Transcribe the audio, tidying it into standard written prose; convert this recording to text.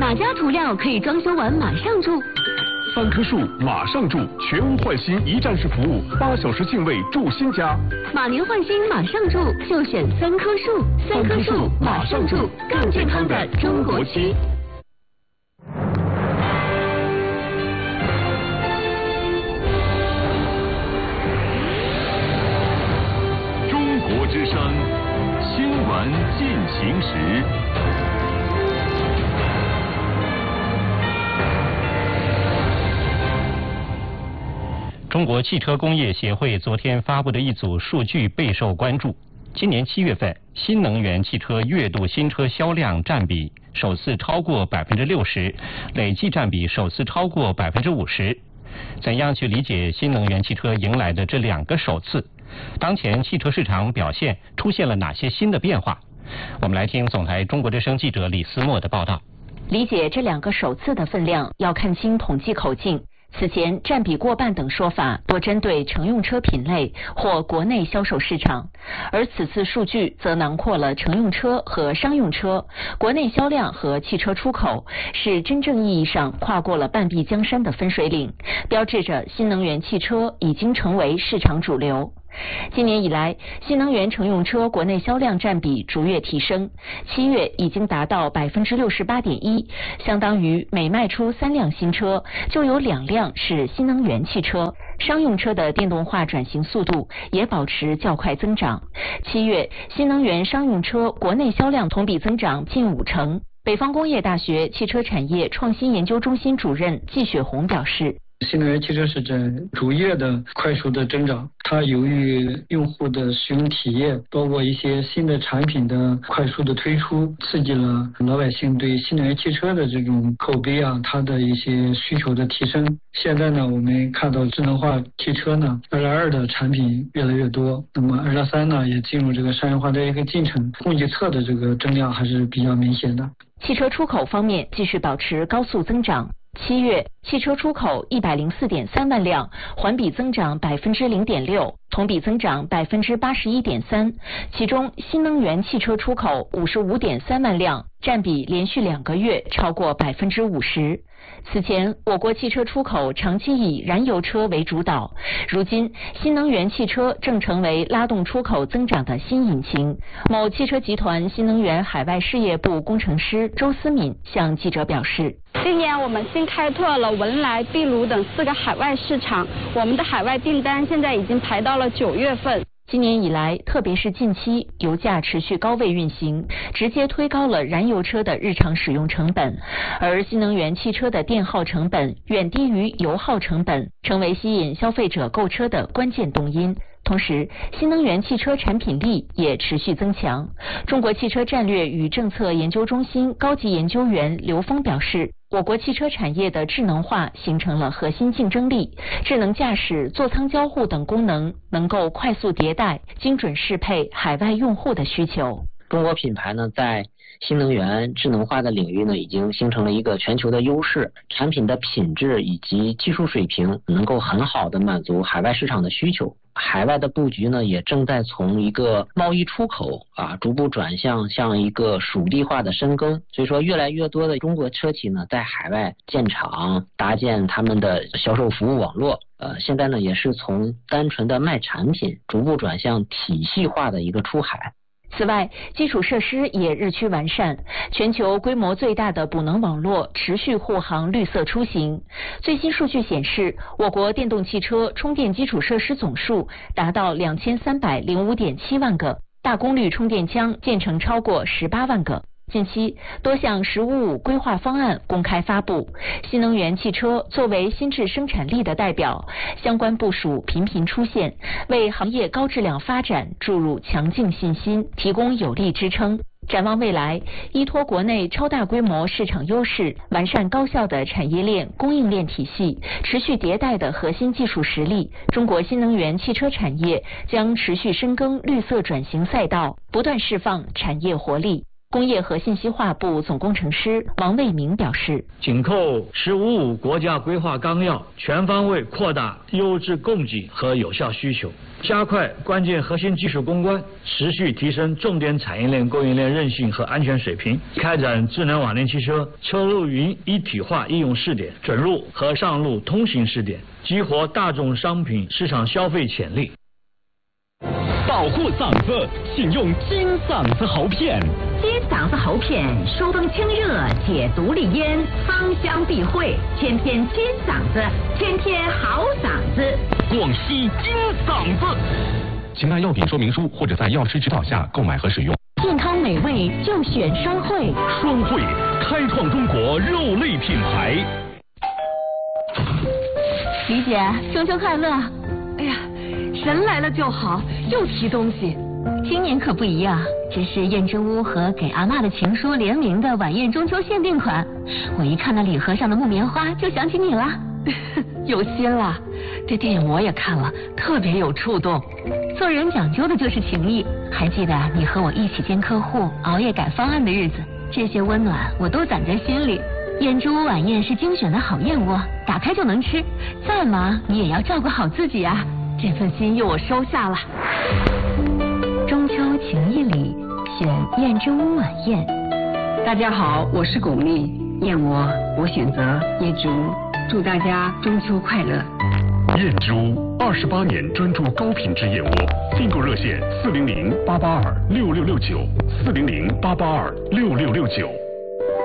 哪家涂料可以装修完马上住 3棵树马上住，全屋换新一站式服务，8小时净位住新家。 马年换新马上住，就选3棵树，3棵树马上住，更健康的中国区。 中国之声新闻进行时。 中国汽车工业协会昨天发布的一组数据备受关注。今年7月份，新能源汽车月度新车销量占比首次超过60%，累计占比首次超过50%。怎样去理解新能源汽车迎来的这2个首次？当前汽车市场表现出现了哪些新的变化？我们来听总台中国之声记者李思墨的报道。 理解这2个首次的分量，要看清统计口径。此前占比过半等说法多针对乘用车品类或国内销售市场，而此次数据则囊括了乘用车和商用车、国内销量和汽车出口，是真正意义上跨过了半壁江山的分水岭，标志着新能源汽车已经成为市场主流。今年以来，新能源乘用车国内销量占比逐月提升，7月已经达到68.1%，相当于每卖出3辆新车，就有2辆是新能源汽车。商用车的电动化转型速度也保持较快增长，7月新能源商用车国内销量同比增长近50%。北方工业大学汽车产业创新研究中心主任季雪红表示， 新能源汽车是在逐月的快速的增长，它由于用户的使用体验，包括一些新的产品的快速的推出，刺激了老百姓对新能源汽车的这种口碑啊，它的一些需求的提升。现在呢，我们看到智能化汽车呢，2.2的产品越来越多，那么2.3呢也进入这个商业化的一个进程，供给侧的这个增量还是比较明显的。 汽车出口方面继续保持高速增长。7月，汽车出口104.3万辆，环比增长0.6%，同比增长81.3%。其中，新能源汽车出口55.3万辆，占比连续2个月超过50%。此前，我国汽车出口长期以燃油车为主导，如今新能源汽车正成为拉动出口增长的新引擎。某汽车集团新能源海外事业部工程师周思敏向记者表示， 今年我们新开拓了文莱、秘鲁等4个海外市场，我们的海外订单现在已经排到了9月份。 今年以来，特别是近期，油价持续高位运行，直接推高了燃油车的日常使用成本，而新能源汽车的电耗成本远低于油耗成本，成为吸引消费者购车的关键动因。同时，新能源汽车产品力也持续增强。中国汽车战略与政策研究中心高级研究员刘峰表示，我国汽车产业的智能化形成了核心竞争力，智能驾驶、座舱交互等功能能够快速迭代，精准适配海外用户的需求。 中国品牌呢，在新能源智能化的领域呢，已经形成了一个全球的优势，产品的品质以及技术水平能够很好的满足海外市场的需求。海外的布局呢，也正在从一个贸易出口逐步转向一个属地化的深耕。所以说，越来越多的中国车企呢，在海外建厂，搭建他们的销售服务网络。现在呢，也是从单纯的卖产品，逐步转向体系化的一个出海。 此外，基础设施也日趋完善，全球规模最大的补能网络持续护航绿色出行。最新数据显示，我国电动汽车充电基础设施总数达到2305.7万个，大功率充电枪建成超过18万个。近期，多项“十五五”规划方案公开发布，新能源汽车作为新质生产力的代表，相关部署频频出现，为行业高质量发展注入强劲信心，提供有力支撑。展望未来，依托国内超大规模市场优势，完善高效的产业链供应链体系，持续迭代的核心技术实力，中国新能源汽车产业将持续深耕绿色转型赛道，不断释放产业活力。 工业和信息化部总工程师王卫明表示， 紧扣“十五五”国家规划纲要，全方位扩大优质供给和有效需求，加快关键核心技术攻关，持续提升重点产业链供应链韧性和安全水平，开展智能网联汽车车路云一体化应用试点、准入和上路通行试点，激活大众商品市场消费潜力。 保护嗓子，请用金嗓子喉片。 金嗓子喉片，疏风清热，解毒利咽，芳香避秽，天天金嗓子，天天好嗓子。 广西金嗓子，请按药品说明书或者在药师指导下购买和使用。 健康美味就选双汇， 双汇开创中国肉类品牌。 李姐，中秋快乐！ 哎呀，人来了就好，又提东西。 今年可不一样，这是燕之屋和给阿嬷的情书联名的晚宴中秋限定款。我一看那礼盒上的木棉花，就想起你了。 有心了，这电影我也看了，特别有触动。 做人讲究的就是情谊。还记得你和我一起见客户、熬夜改方案的日子，这些温暖我都攒在心里。燕之屋晚宴是精选的好燕窝，打开就能吃。再忙你也要照顾好自己啊。 这份心意我收下了。 中秋情谊里，选燕之屋晚宴。 大家好，我是巩俐，燕窝我选择燕之屋，祝大家中秋快乐。 燕之屋28年专注高品质燕窝，订购热线400-882-6669，400-882-6669。